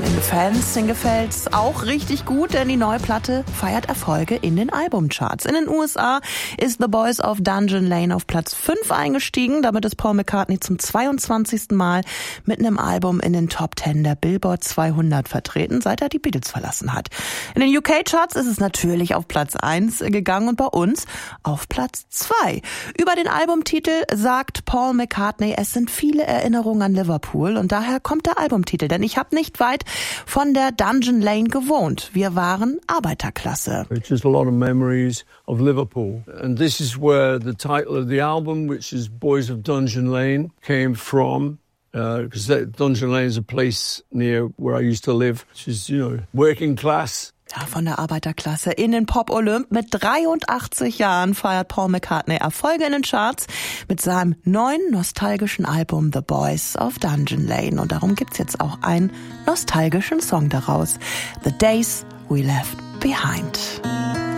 Den Fans, denen gefällt's auch richtig gut, denn die neue Platte feiert Erfolge in den Albumcharts. In den USA ist The Boys of Dungeon Lane auf Platz 5 eingestiegen. Damit ist Paul McCartney zum 22. Mal mit einem Album in den Top 10 der Billboard 200 vertreten, seit er die Beatles verlassen hat. In den UK-Charts ist es natürlich auf Platz 1 gegangen und bei uns auf Platz 2. Über den Albumtitel sagt Paul McCartney, es sind viele Erinnerungen an Liverpool und daher kommt der Albumtitel, denn ich habe nicht weit von der Dungeon Lane gewohnt. Wir waren Arbeiterklasse. It's just a lot of memories of Liverpool. And this is where the title of the album, which is Boys of Dungeon Lane, came from. Because Dungeon Lane is a place near where I used to live, which is, working class. Ja, von der Arbeiterklasse in den Pop-Olymp. Mit 83 Jahren feiert Paul McCartney Erfolge in den Charts mit seinem neuen nostalgischen Album The Boys of Dungeon Lane. Und darum gibt's jetzt auch einen nostalgischen Song daraus. The Days We Left Behind.